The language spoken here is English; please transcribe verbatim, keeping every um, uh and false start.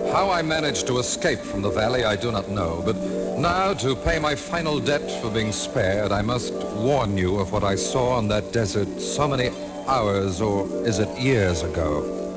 How I managed to escape from the valley, I do not know, but now, to pay my final debt for being spared, I must warn you of what I saw on that desert so many hours, or is it years ago.